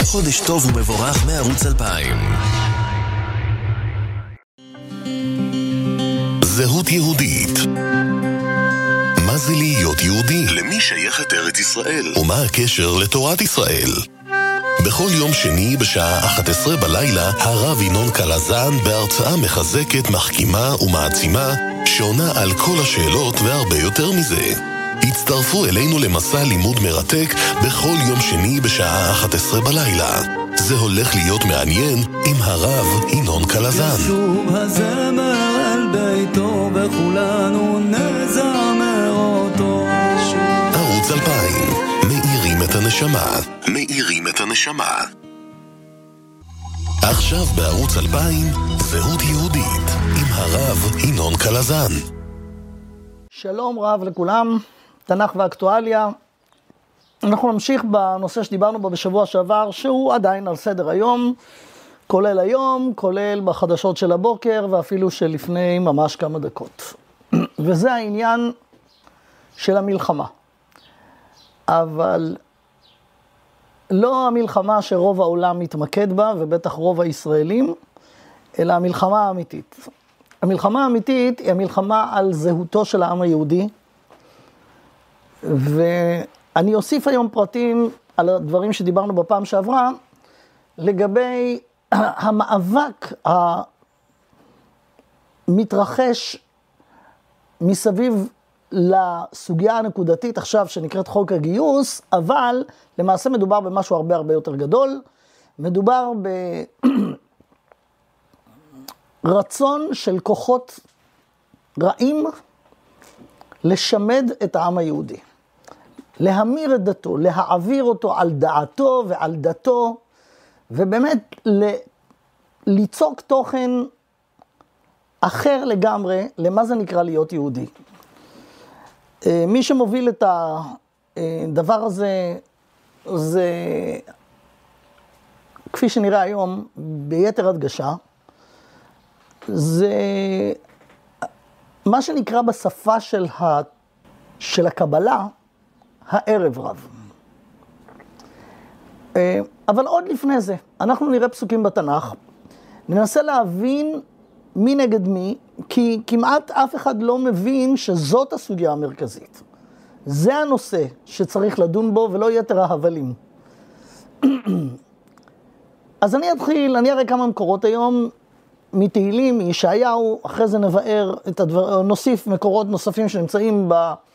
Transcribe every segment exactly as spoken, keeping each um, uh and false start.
חודש טוב ומבורך מערוץ אלפיים. זהות יהודית. מה זה להיות יהודי? למי שייכת ארץ ישראל? ומה הקשר לתורת ישראל? בכל יום שני בשעה אחת עשרה בלילה, הרב ינון קלזן בהרצאה מחזקת, מחכימה ומעצימה, שעונה על כל השאלות והרבה יותר מזה. הצטרפו אלינו למסע לימוד מרתק בכל יום שני בשעה אחת עשרה בלילה. זה הולך להיות מעניין עם הרב ינון קלזן. ישוב הזמר על ביתו וכולנו נזמר אותו. ערוץ אלפיים, מאירים את הנשמה, מאירים את הנשמה. עכשיו בערוץ אלפיים, זהות יהודית עם הרב ינון קלזן. שלום רב לכולם, תנ"ך ואקטואליה. אנחנו נמשיך בנושא שדיברנו בו בשבוע שעבר, שהוא עדיין על סדר היום, כולל היום, כולל בחדשות של הבוקר, ואפילו שלפני ממש כמה דקות. וזה העניין של המלחמה. אבל לא המלחמה שרוב העולם מתמקד בה, ובטח רוב הישראלים, אלא המלחמה האמיתית. המלחמה האמיתית היא המלחמה על זהותו של העם היהודי, ואני אוסיף היום פרטים על הדברים שדיברנו בפעם שעברה, לגבי המאבק המתרחש מסביב לסוגיה הנקודתית עכשיו שנקראת חוק הגיוס, אבל למעשה מדובר במשהו הרבה הרבה יותר גדול. מדובר ברצון של כוחות רעים לשמד את העם היהודי, להמיר את דתו, להעביר אותו על דעתו ועל דתו, ובאמת ל... ליצוק תוכן אחר לגמרי למה זה נקרא להיות יהודי. מי שמוביל את הדבר הזה, זה, כפי שנראה היום, ביתר הדגשה, זה מה שנקרא בשפה של, ה, של הקבלה, הערב רב. אבל עוד לפני זה, אנחנו נראה פסוקים בתנ"ך, ננסה להבין מי נגד מי, כי כמעט אף אחד לא מבין שזאת הסוגיה המרכזית. זה הנושא שצריך לדון בו ולא יתר ההבלים. אז אני אתחיל, אני אראה כמה מקורות היום, מתהילים, מישעיהו, אחרי זה נבאר את הדבר, נוסיף מקורות נוספים שנמצאים ב,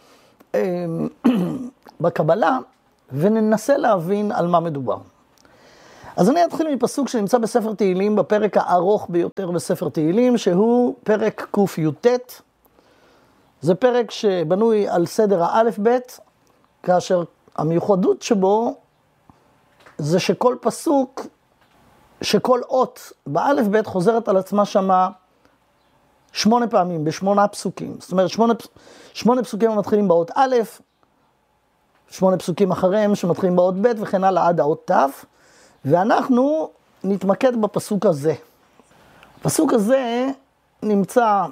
בקבלה, וננסה להבין על מה מדובר. אז אני אתחיל מפסוק שנמצא בספר תהילים, בפרק הארוך ביותר בספר תהילים, שהוא פרק ק"ט. זה פרק שבנוי על סדר האלף בית, כאשר המיוחדות שבו זה שכל פסוק, שכל אות באלף בית חוזרת על עצמה שמה שמונה פעמים, בשמונה פסוקים. זאת אומרת, שמונה, שמונה פסוקים המתחילים באות א', שמונה פסוקים אחריהם שמתחילים באות ב' וכן הלאה עד האות ת', ואנחנו נתמקד בפסוק הזה. הפסוק הזה נמצא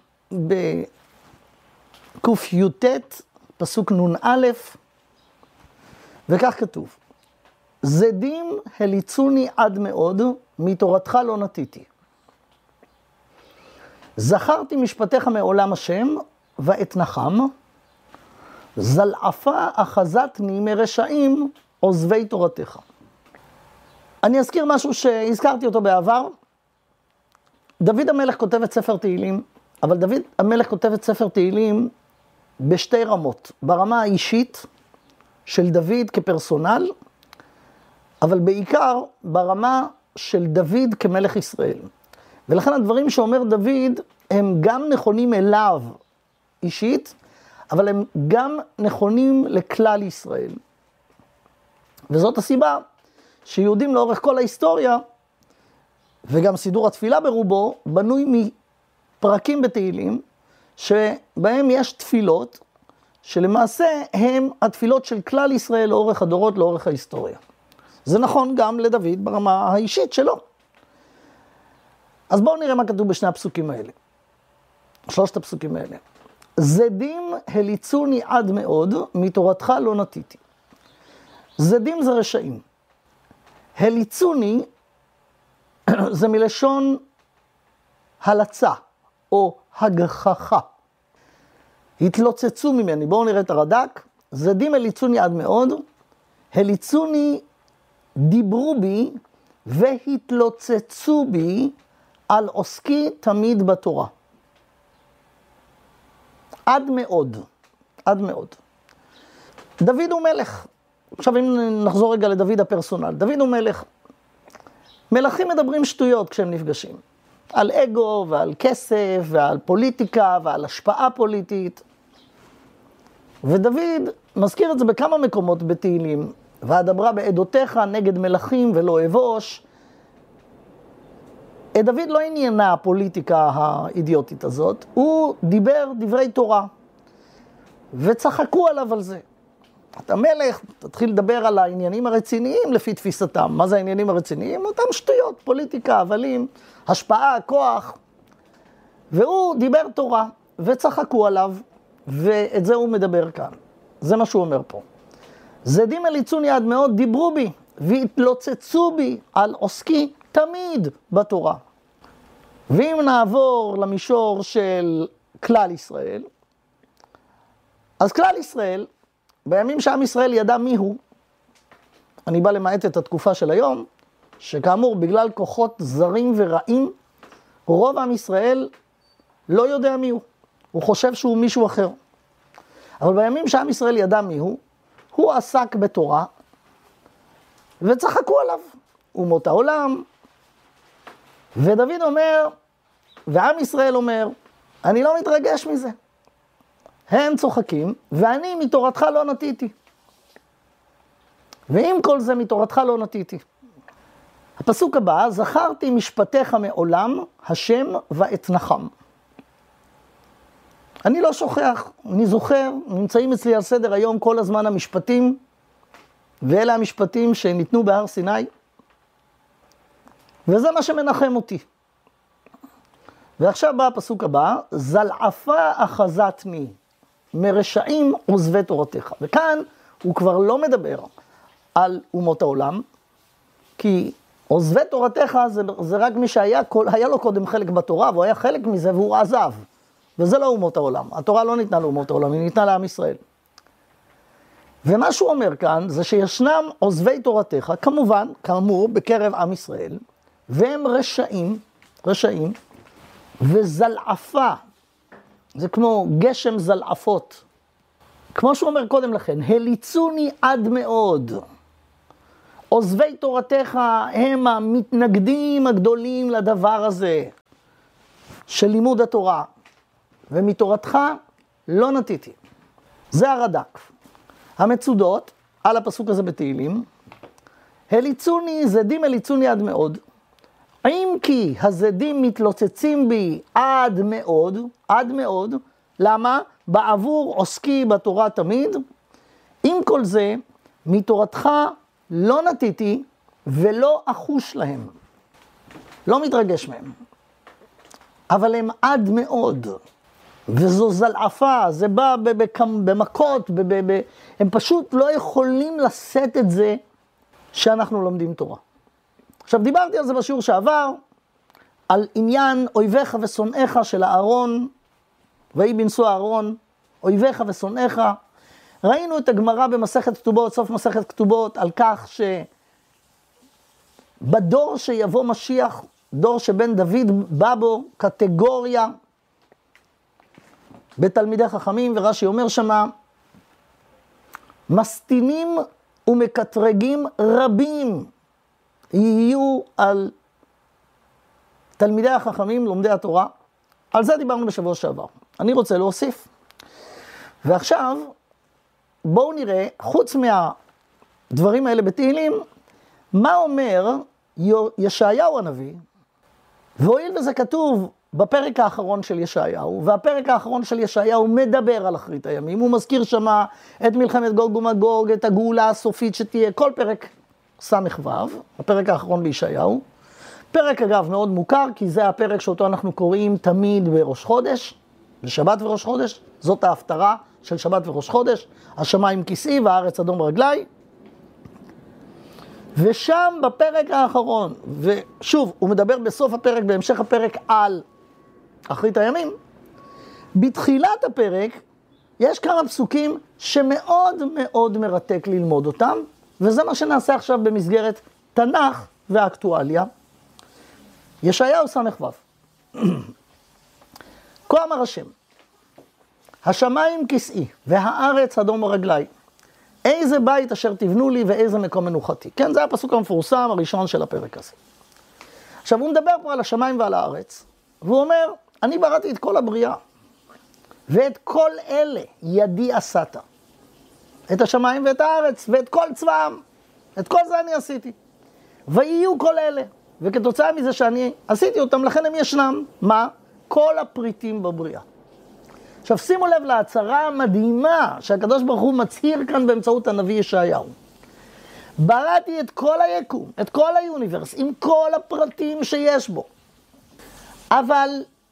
בק"ט, פסוק נ"א, וכך כתוב: זדים הליצוני עד מאוד, מתורתך לא נטיתי. זכרתי משפטיך מעולם השם, ואתנחם, זלעפה אחזתני מרשעים עוזבי תורתך. אני אזכיר משהו שהזכרתי אותו בעבר. דוד המלך כותב את ספר תהילים, אבל דוד המלך כותב את ספר תהילים בשתי רמות. ברמה האישית של דוד כפרסונל, אבל בעיקר ברמה של דוד כמלך ישראל. ולכן הדברים שאומר דוד הם גם נכונים אליו אישית, אבל הם גם נכונים לכלל ישראל. וזאת הסיבה שיהודים לאורך כל ההיסטוריה, וגם סידור התפילה ברובו, בנוי מפרקים בתהילים, שבהם יש תפילות, שלמעשה הם התפילות של כלל ישראל לאורך הדורות, לאורך ההיסטוריה. זה נכון גם לדוד ברמה האישית שלו. אז בואו נראה מה כתוב בשני הפסוקים האלה. שלושת הפסוקים האלה. זדים הליצוני עד מאוד, מתורתך לא נטיתי. זדים זה רשעים. הליצוני זה מלשון הלצה או הגחכה. התלוצצו ממני, בואו נראה את הרד"ק. זדים הליצוני עד מאוד, הליצוני דיברו בי והתלוצצו בי על עוסקי תמיד בתורה. עד מאוד, עד מאוד. דוד הוא מלך. עכשיו אם נחזור רגע לדוד הפרסונל. דוד הוא מלך. מלכים מדברים שטויות כשהם נפגשים. על אגו ועל כסף ועל פוליטיקה ועל השפעה פוליטית. ודוד מזכיר את זה בכמה מקומות בתהילים. ואדברה בעדותיך נגד מלכים ולא אבוש. את דוד לא עניינה הפוליטיקה האידיוטית הזאת. הוא דיבר דברי תורה. וצחקו עליו על זה. אתה מלך, תתחיל לדבר על העניינים הרציניים לפי תפיסתם. מה זה העניינים הרציניים? אותם שטויות, פוליטיקה, הבלים, השפעה, כוח. והוא דיבר תורה, וצחקו עליו, ואת זה הוא מדבר כאן. זה מה שהוא אומר פה. זדים הליצוני עד מאוד דיברו בי, והתלוצצו בי על עוסקי תמיד בתורה. ואם נעבור למישור של כלל ישראל, אז כלל ישראל, בימים שעם ישראל ידע מי הוא, אני בא למעט את התקופה של היום, שכאמור בגלל כוחות זרים ורעים, רוב עם ישראל לא יודע מי הוא, הוא חושב שהוא מישהו אחר. אבל בימים שעם ישראל ידע מי הוא, הוא עסק בתורה, וצחקו עליו, אומות העולם, ודוד אומר, ועם ישראל אומר, אני לא מתרגש מזה. הם צוחקים, ואני מתורתך לא נטיתי. ועם כל זה מתורתך לא נטיתי. הפסוק הבא, זכרתי משפטיך מעולם, השם ואתנחם. אני לא שוכח, אני זוכר, נמצאים אצלי על סדר היום כל הזמן המשפטים, ואלה המשפטים שניתנו בהר סיני, וזה מה שמנחם אותי. ועכשיו בא הפסוק הבא, זלעפה אחזתני, מרשעים עוזבי תורתך. וכאן הוא כבר לא מדבר על אומות העולם, כי עוזבי תורתך זה, זה רק מי שהיה היה לו קודם חלק בתורה, והוא היה חלק מזה והוא עזב. וזה לא אומות העולם. התורה לא ניתנה לאומות העולם, היא ניתנה לעם ישראל. ומה שהוא אומר כאן זה שישנם עוזבי תורתך, כמובן, כאמור, בקרב עם ישראל, והם רשעים, רשעים, וזלעפה, זה כמו גשם זלעפות. כמו שהוא אומר קודם לכן, הליצוני עד מאוד. עוזבי תורתך הם המתנגדים הגדולים לדבר הזה, של לימוד התורה. ומתורתך לא נטיתי. זה הרד"ק. המצודות, על הפסוק הזה בתהילים, הליצוני, זדים הליצוני עד מאוד. אם כי הזדים מתלוצצים בי עד מאוד, עד מאוד, למה? בעבור עוסקי בתורה תמיד. עם כל זה, מתורתך לא נטיתי ולא אחוש להם. לא מתרגש מהם. אבל הם עד מאוד. וזו זלעפה, זה בא במכות, הם פשוט לא יכולים לשאת את זה שאנחנו לומדים תורה. עכשיו דיברתי על זה בשיעור שעבר, על עניין אויביך ושונאיך של הארון, ויהי בנשוא הארון, אויביך ושונאיך. ראינו את הגמרא במסכת כתובות, סוף מסכת כתובות, על כך שבדור שיבוא משיח, דור שבן דוד בא בו, קטגוריה, בתלמידי חכמים, ורש"י אומר שמה, מסטינים ומקטרגים רבים יהיו על תלמידי החכמים, לומדי התורה. על זה דיברנו בשבוע שעבר. אני רוצה להוסיף. ועכשיו, בואו נראה, חוץ מהדברים האלה בתהילים, מה אומר ישעיהו הנביא, והואיל וזה כתוב בפרק האחרון של ישעיהו, והפרק האחרון של ישעיהו מדבר על אחרית הימים, הוא מזכיר שמה את מלחמת גוג ומגוג, את הגאולה הסופית שתהיה, כל פרק סמך ו', הפרק האחרון בישעיהו. פרק אגב מאוד מוכר, כי זה הפרק שאותו אנחנו קוראים תמיד בראש חודש, בשבת וראש חודש, זאת ההפטרה של שבת וראש חודש, השמיים כיסאי והארץ אדום רגלי. ושם בפרק האחרון, ושוב, הוא מדבר בסוף הפרק, בהמשך הפרק על אחרית הימים, בתחילת הפרק יש כמה פסוקים שמאוד מאוד מרתק ללמוד אותם, וזה מה שנעשה עכשיו במסגרת תנ"ך ואקטואליה. ישעיהו סמך ו' כה אמר השם, השמיים כסאי והארץ אדום רגלי, איזה בית אשר תבנו לי ואיזה מקום מנוחתי. כן, זה הפסוק המפורסם הראשון של הפרק הזה. עכשיו הוא מדבר פה על השמיים ועל הארץ, והוא אומר, אני בראתי את כל הבריאה, ואת כל אלה ידי עשת, את השמיים ואת הארץ ואת כל צבאם, את כל זה אני עשיתי. ויהיו כל אלה, וכתוצאה מזה שאני עשיתי אותם, לכן הם ישנם. מה? כל הפריטים בבריאה. עכשיו שימו לב להצהרה המדהימה שהקדוש ברוך הוא מצהיר כאן באמצעות הנביא ישעיהו. בראתי את כל היקום, את כל היוניברס, עם כל הפרטים שיש בו. אבל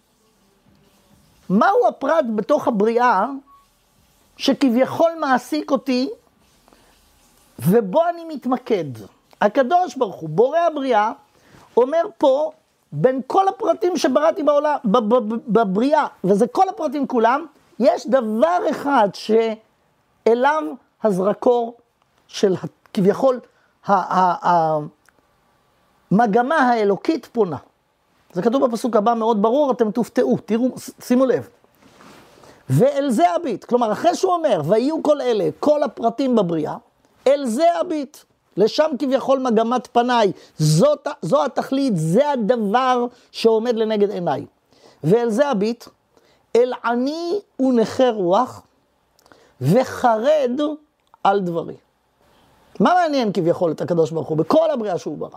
מהו הפרט בתוך הבריאה שכביכול מעסיק אותי ובו אני מתמקד? הקדוש ברוך הוא, בורא הבריאה, אומר פה, בין כל הפרטים שבראתי בעולם, בבריאה, וזה כל הפרטים כולם, יש דבר אחד שאליו הזרקור של כביכול המגמה האלוקית פונה. זה כתוב בפסוק הבא מאוד ברור, אתם תופתעו, תראו, שימו לב. ואל זה הביט, כלומר אחרי שהוא אומר, ויהיו כל אלה, כל הפרטים בבריאה, אל זה הביט. לשם כביכול מגמת פניי, זאת, זו התכלית, זה הדבר שעומד לנגד עיניי. ואל זה הביט, אל עני ונכה רוח, וחרד על דברי. מה מעניין כביכול את הקדוש ברוך הוא, בכל הבריאה שהוא ברא?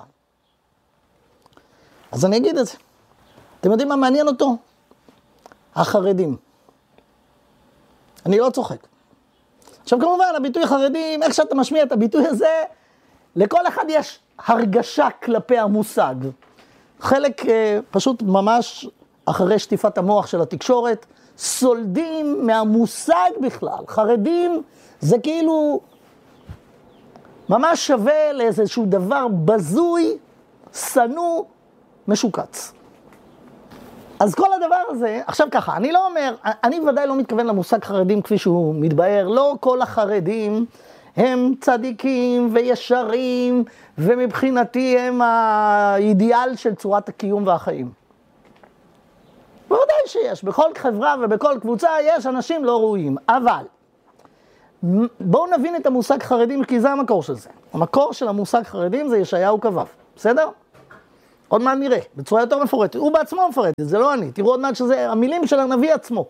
אז אני אגיד את זה. אתם יודעים מה מעניין אותו? החרדים. אני לא צוחק. עכשיו כמובן, הביטוי חרדים, איך שאתה משמיע את הביטוי הזה, לכל אחד יש הרגשה כלפי המושג. חלק אה, פשוט ממש אחרי שטיפת המוח של התקשורת, סולדים מהמושג בכלל. חרדים זה כאילו ממש שווה לאיזשהו דבר בזוי, סנוע, משוקץ. אז כל הדבר הזה, עכשיו ככה, אני לא אומר, אני ודאי לא מתכוון למושג חרדים כפי שהוא מתבאר, לא כל החרדים הם צדיקים וישרים, ומבחינתי הם האידיאל של צורת הקיום והחיים. בוודאי שיש, בכל חברה ובכל קבוצה יש אנשים לא ראויים, אבל בואו נבין את המושג חרדים, כי זה המקור של זה. המקור של המושג חרדים זה ישעיהו כ"ו, בסדר? עוד מעט נראה, בצורה יותר מפורטת. הוא בעצמו מפורט, זה לא אני. תראו עוד מעט שזה המילים של הנביא עצמו.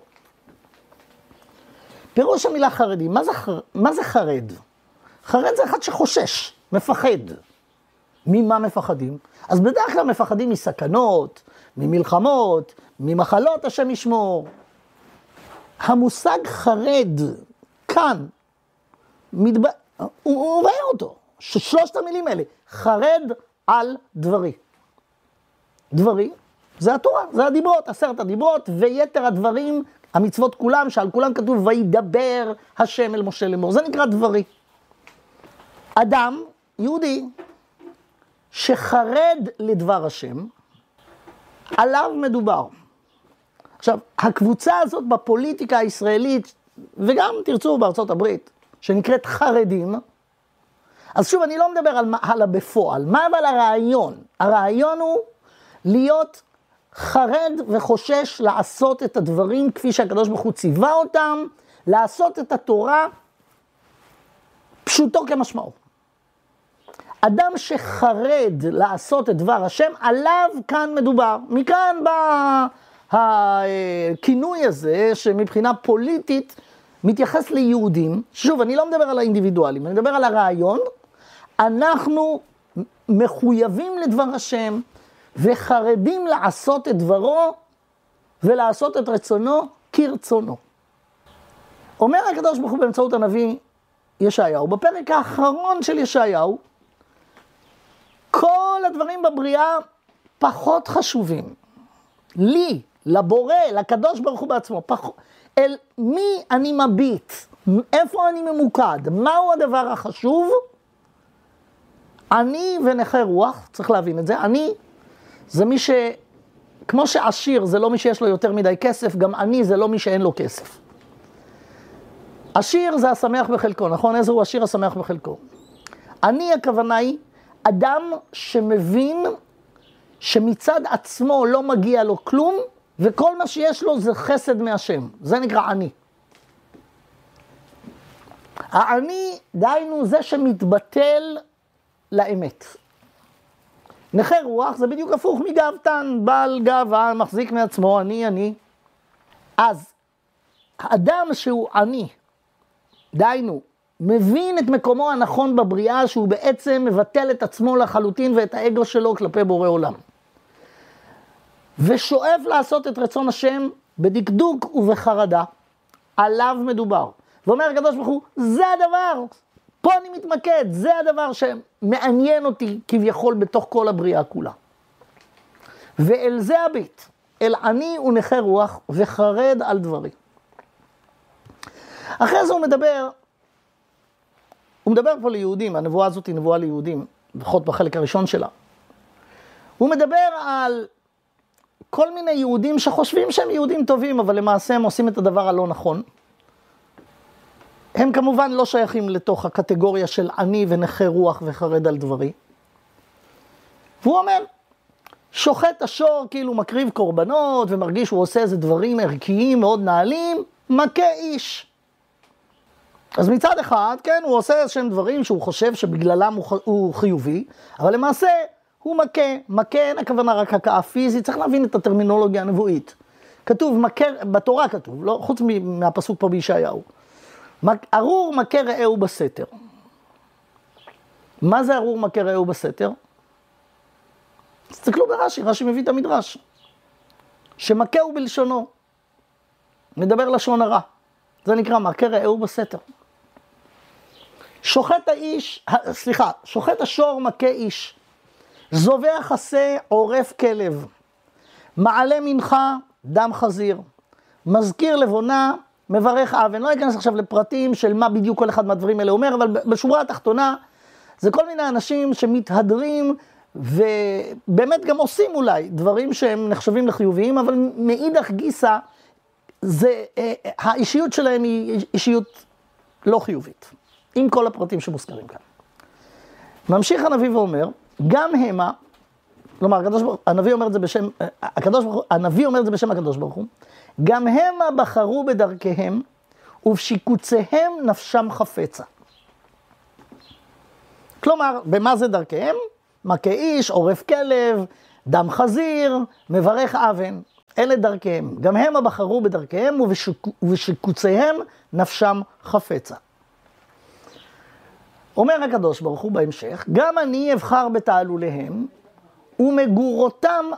פירוש המילה חרדים, מה זה, מה זה חרד? חרד זה אחד שחושש, מפחד. ממה מפחדים? אז בדרך כלל מפחדים מסכנות, ממלחמות, ממחלות השם ישמור. המושג חרד, כאן, מתב... הוא, הוא מבאר אותו, ששלושת המילים האלה, חרד על דברי. דברי, זה התורה, זה הדיברות, עשרת הדיברות, ויתר הדברים, המצוות כולם, שעל כולם כתוב, וידבר השם אל משה לאמור. זה נקרא דברי. אדם, יהודי, שחרד לדבר השם, עליו מדובר. עכשיו, הקבוצה הזאת בפוליטיקה הישראלית, וגם תרצו בארצות הברית, שנקראת חרדים, אז שוב, אני לא מדבר על מה הלאה בפועל, מה אבל הרעיון? הרעיון הוא להיות חרד וחושש לעשות את הדברים כפי שהקדוש ברוך הוא ציווה אותם, לעשות את התורה פשוטו כמשמעו. אדם שחרד לעשות את דבר השם, עליו כאן מדובר. מכאן בא הכינוי הזה שמבחינה פוליטית מתייחס ליהודים. שוב, אני לא מדבר על האינדיבידואלים, אני מדבר על הרעיון. אנחנו מחויבים לדבר השם וחרדים לעשות את דברו ולעשות את רצונו כרצונו. אומר הקדוש ברוך הוא באמצעות הנביא ישעיהו, בפרק האחרון של ישעיהו, כל הדברים בבריאה פחות חשובים. לי, לבורא, לקדוש ברוך הוא בעצמו, פח... אל מי אני מביט, איפה אני ממוקד, מהו הדבר החשוב? אני ונכה רוח, צריך להבין את זה, אני זה מי ש... כמו שעשיר זה לא מי שיש לו יותר מדי כסף, גם אני זה לא מי שאין לו כסף. עשיר זה השמח בחלקו, נכון? איזה הוא עשיר השמח בחלקו? אני הכוונה היא אדם שמבין שמצד עצמו לא מגיע לו כלום, וכל מה שיש לו זה חסד מהשם. זה נקרא אני. העני, דהיינו, זה שמתבטל לאמת. נכה רוח זה בדיוק הפוך מגאוותן, בעל גאווה, מחזיק מעצמו, אני, אני. אז, האדם שהוא עני, דהיינו, מבין את מקומו הנכון בבריאה, שהוא בעצם מבטל את עצמו לחלוטין ואת האגו שלו כלפי בורא עולם. ושואף לעשות את רצון השם בדקדוק ובחרדה, עליו מדובר. ואומר הקדוש ברוך הוא, זה הדבר, פה אני מתמקד, זה הדבר שמעניין אותי כביכול בתוך כל הבריאה כולה. ואל זה הביט, אל עני ונכה רוח וחרד על דברים. אחרי זה הוא מדבר, הוא מדבר פה ליהודים, הנבואה הזאת היא נבואה ליהודים, לפחות בחלק הראשון שלה. הוא מדבר על כל מיני יהודים שחושבים שהם יהודים טובים, אבל למעשה הם עושים את הדבר הלא נכון. הם כמובן לא שייכים לתוך הקטגוריה של עני ונכה רוח וחרד על דברי. והוא אומר, שוחט השור כאילו מקריב קורבנות ומרגיש שהוא עושה איזה דברים ערכיים מאוד נעלים, מכה איש. אז מצד אחד, כן, הוא עושה איזשהם דברים שהוא חושב שבגללם הוא, הוא חיובי, אבל למעשה הוא מכה, מכה אין הכוונה רק הכאה פיזית, צריך להבין את הטרמינולוגיה הנבואית. כתוב, מכה, בתורה כתוב, לא, חוץ מהפסוק פה בישעיהו. ארור מכה רעהו בסתר. מה זה ארור מכה רעהו בסתר? תסתכלו ברש"י, רש"י מביא את המדרש. שמכה הוא בלשונו, מדבר לשון הרע. זה נקרא מכה רעהו בסתר. שוחט האיש, סליחה, שוחט השור מכה איש. זובח עשה עורף כלב. מעלה מנחה דם חזיר. מזכיר לבונה מברך אבן. לא אכנס עכשיו לפרטים של מה בדיוק כל אחד מהדברים האלה אומר, אבל בשורה התחתונה זה כל מיני אנשים שמתהדרים ובאמת גם עושים אולי דברים שהם נחשבים לחיוביים, אבל מאידך גיסא זה, האישיות שלהם היא אישיות לא חיובית, עם כל הפרטים שמוזכרים כאן. ממשיך הנביא ואומר, גם המה, כלומר, הקדוש ברוך, הנביא אומר את זה בשם, הקדוש ברוך, הנביא אומר את זה בשם הקדוש ברוך הוא, גם המה בחרו בדרכיהם, ובשיקוציהם נפשם חפצה. כלומר, במה זה דרכיהם? מכה איש, עורף כלב, דם חזיר, מברך אבן. אלה דרכיהם. גם המה בחרו בדרכיהם, ובשיק, ובשיקוציהם נפשם חפצה. אומר הקדוש ברוך הוא בהמשך, גם אני אבחר בתעלוליהם, ומגורותם